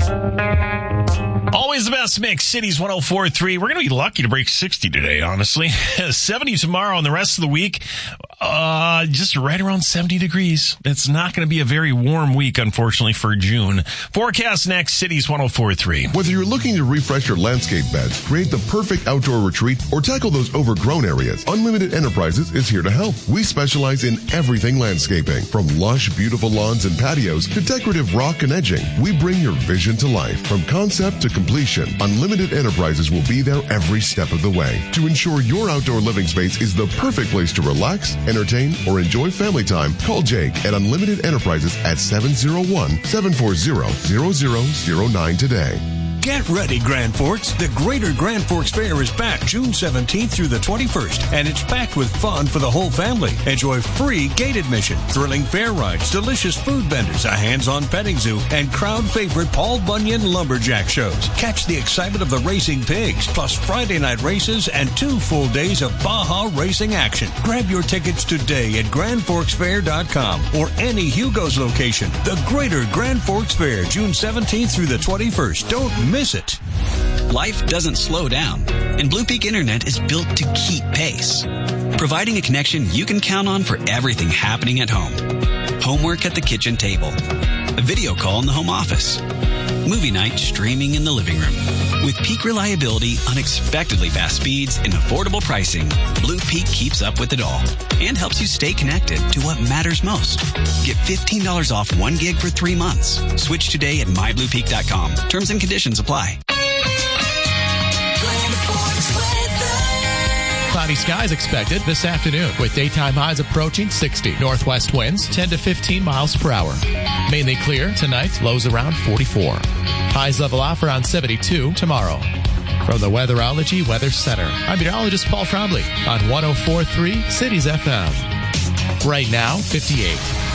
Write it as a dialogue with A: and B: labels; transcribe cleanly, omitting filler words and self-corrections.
A: Always the best mix, Cities 104.3. We're going to be lucky to break 60 today, honestly. 70 tomorrow, and the rest of the week, just right around 70 degrees. It's not going to be a very warm week, unfortunately, for June. Forecast next, Cities 104.3.
B: Whether you're looking to refresh your landscape beds, create the perfect outdoor retreat, or tackle those overgrown areas, Unlimited Enterprises is here to help. We specialize in everything landscaping, from lush, beautiful lawns and patios to decorative rock and edging. We bring your vision to life. From concept to completion, Unlimited Enterprises will be there every step of the way to ensure your outdoor living space is the perfect place to relax, entertain, or enjoy family time. Call Jake at Unlimited Enterprises at 701-740-0009 today.
C: Get ready, Grand Forks. The Greater Grand Forks Fair is back June 17th through the 21st, and it's packed with fun for the whole family. Enjoy free gate admission, thrilling fair rides, delicious food vendors, a hands-on petting zoo, and crowd favorite Paul Bunyan lumberjack shows. Catch the excitement of the racing pigs, plus Friday night races and 2 full days of Baja racing action. Grab your tickets today at GrandForksFair.com or any Hugo's location. The Greater Grand Forks Fair, June 17th through the 21st. Don't miss it.
D: Life doesn't slow down, and Blue Peak Internet is built to keep pace, providing a connection you can count on for everything happening at home. Homework at the kitchen table, a video call in the home office, movie night streaming in the living room. With peak reliability, unexpectedly fast speeds, and affordable pricing, Blue Peak keeps up with it all and helps you stay connected to what matters most. Get $15 off 1 gig for 3 months. Switch today at mybluepeak.com. Terms and conditions apply.
E: Cloudy skies expected this afternoon with daytime highs approaching 60. Northwest winds 10 to 15 miles per hour. Mainly clear tonight, lows around 44. Highs level off around 72 tomorrow. From the Weatherology Weather Center, I'm meteorologist Paul Trombley on 104.3 Cities FM. Right now, 58.